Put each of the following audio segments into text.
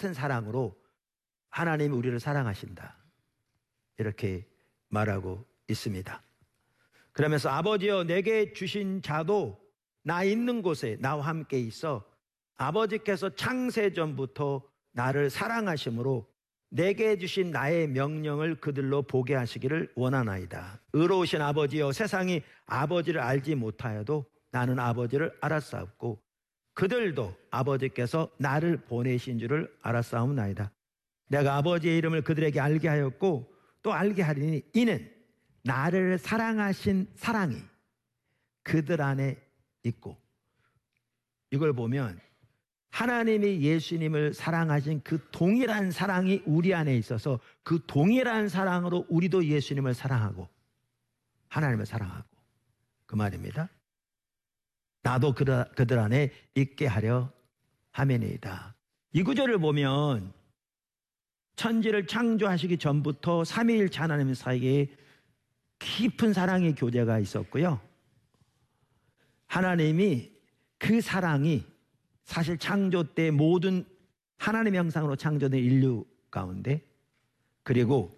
같은 사랑으로 하나님이 우리를 사랑하신다, 이렇게 말하고 있습니다. 그러면서 아버지여 내게 주신 자도 나 있는 곳에 나와 함께 있어 아버지께서 창세전부터 나를 사랑하심으로 내게 주신 나의 명령을 그들로 보게 하시기를 원하나이다. 의로우신 아버지여 세상이 아버지를 알지 못하여도 나는 아버지를 알았사옵고 그들도 아버지께서 나를 보내신 줄을 알았사옵나이다. 내가 아버지의 이름을 그들에게 알게 하였고 또 알게 하리니 이는 나를 사랑하신 사랑이 그들 안에 있고, 이걸 보면 하나님이 예수님을 사랑하신 그 동일한 사랑이 우리 안에 있어서 그 동일한 사랑으로 우리도 예수님을 사랑하고 하나님을 사랑하고, 그 말입니다. 나도 그들 안에 있게 하려 함이니이다. 이 구절을 보면 천지를 창조하시기 전부터 삼위일체 하나님 사이에 깊은 사랑의 교제가 있었고요, 하나님이 그 사랑이 사실 창조 때 모든 하나님의 형상으로 창조된 인류 가운데, 그리고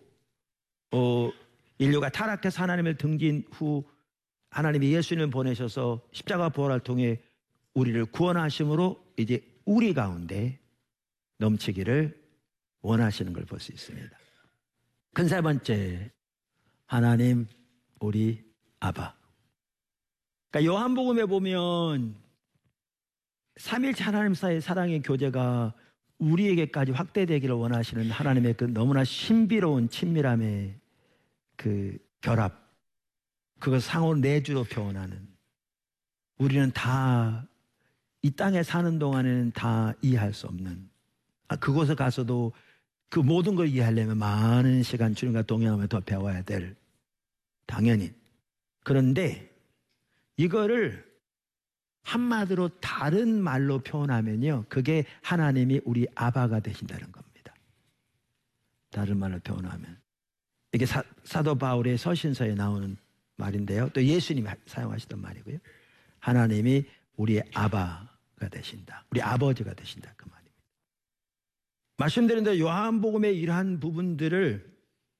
인류가 타락해서 하나님을 등진 후 하나님이 예수님을 보내셔서 십자가 부활을 통해 우리를 구원하심으로 이제 우리 가운데 넘치기를 원하시는 걸 볼 수 있습니다. 큰 세 번째, 하나님 우리 아바. 그러니까 요한복음에 보면 삼일체 하나님 사이의 사랑의 교제가 우리에게까지 확대되기를 원하시는 하나님의 그 너무나 신비로운 친밀함의 그 결합, 그걸 상호 내주로 표현하는, 우리는 다 이 땅에 사는 동안에는 다 이해할 수 없는, 그곳에 가서도 그 모든 걸 이해하려면 많은 시간 주님과 동행하며 더 배워야 될, 당연히. 그런데 이거를 한마디로 다른 말로 표현하면요, 그게 하나님이 우리 아바가 되신다는 겁니다. 다른 말로 표현하면 이게 사도 바울의 서신서에 나오는 말인데요, 또 예수님이 사용하시던 말이고요, 하나님이 우리의 아바가 되신다, 우리 아버지가 되신다, 그 말입니다. 말씀드린 대로 요한복음의 이러한 부분들을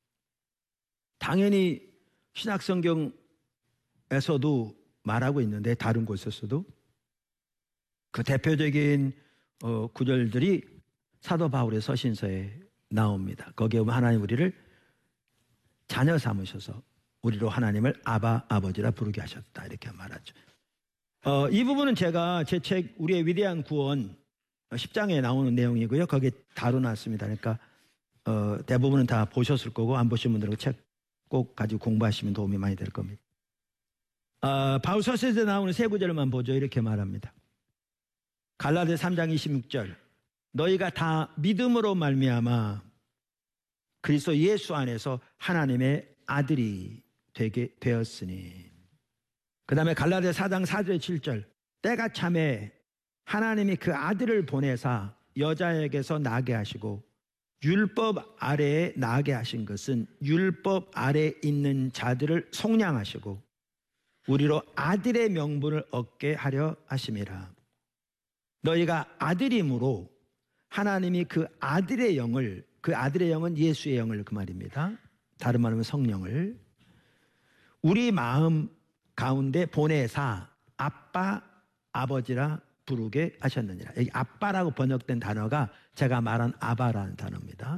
당연히 신약성경에서도 말하고 있는데, 다른 곳에서도 그 대표적인 구절들이 사도 바울의 서신서에 나옵니다. 거기에 보면 하나님 우리를 자녀 삼으셔서 우리로 하나님을 아바, 아버지라 부르게 하셨다, 이렇게 말하죠. 이 부분은 제가 제 책 우리의 위대한 구원 10장에 나오는 내용이고요, 거기에 다뤄놨습니다. 그러니까 대부분은 다 보셨을 거고, 안 보신 분들은 책 꼭 가지고 공부하시면 도움이 많이 될 겁니다. 바울 서신에 나오는 세 구절만 보죠. 이렇게 말합니다. 갈라디아 3장 26절, 너희가 다 믿음으로 말미암아 그리스도 예수 안에서 하나님의 아들이 되게 되었으니. 그 다음에 갈라디아 4장 4절 7절, 때가 참에 하나님이 그 아들을 보내사 여자에게서 나게 하시고 율법 아래에 나게 하신 것은 율법 아래에 있는 자들을 속량하시고 우리로 아들의 명분을 얻게 하려 하심이라. 너희가 아들임으로 하나님이 그 아들의 영을, 그 아들의 영은 예수의 영을, 그 말입니다. 다른 말로 하면 성령을 우리 마음 가운데 보내사 아빠, 아버지라 부르게 하셨느니라. 여기 아빠라고 번역된 단어가 제가 말한 아바라는 단어입니다.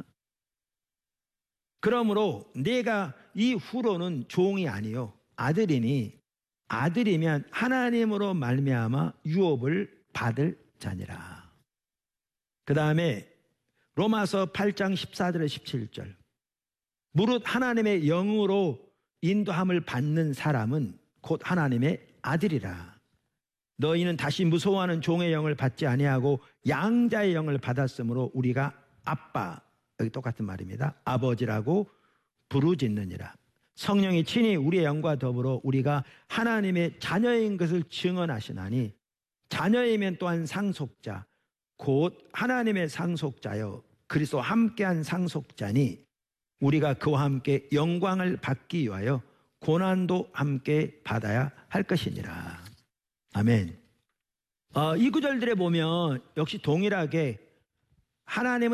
그러므로 네가 이후로는 종이 아니요 아들이니, 아들이면 하나님으로 말미암아 유업을 받을 자니라. 그 다음에 로마서 8장 14절에 17절, 무릇 하나님의 영으로 인도함을 받는 사람은 곧 하나님의 아들이라. 너희는 다시 무서워하는 종의 영을 받지 아니하고 양자의 영을 받았으므로 우리가 아빠, 여기 똑같은 말입니다, 아버지라고 부르짖느니라. 성령이 친히 우리의 영과 더불어 우리가 하나님의 자녀인 것을 증언하시나니, 자녀이면 또한 상속자 곧 하나님의 상속자여 그리스도와 함께한 상속자니, 우리가 그와 함께 영광을 받기 위하여 고난도 함께 받아야 할 것이니라. 아멘. 이 구절들에 보면 역시 동일하게 하나님은